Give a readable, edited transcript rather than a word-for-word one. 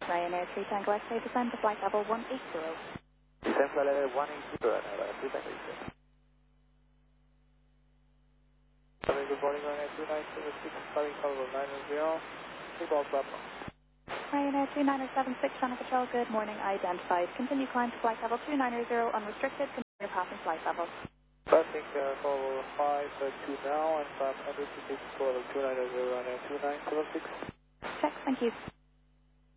Ryanair 3 Tango X-ray, descend to flight level 180. Descend flight level 180, Ryanair 3 Tango X-ray. Good morning, Ryanair 2976, starting level 90, seatbelt platform. Ryanair 3976, Channel Patrol, good morning, identified. Continue climb to flight level 290, unrestricted, continue passing flight level. Passing level 522 now, and 500 to take level 290, Ryanair 2976. Check, thank you.